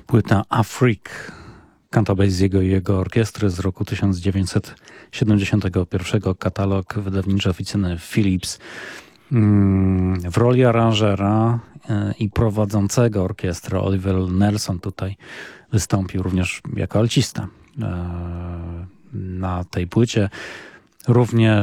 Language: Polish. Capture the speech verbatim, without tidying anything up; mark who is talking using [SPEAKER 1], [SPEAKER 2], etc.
[SPEAKER 1] Płyta Afrik Cantabasiego i jego orkiestry z roku tysiąc dziewięćset siedemdziesiątego pierwszego, katalog wydawniczy oficjalny Philips. W roli aranżera i prowadzącego orkiestrę Oliver Nelson tutaj wystąpił również jako alcista na tej płycie. Również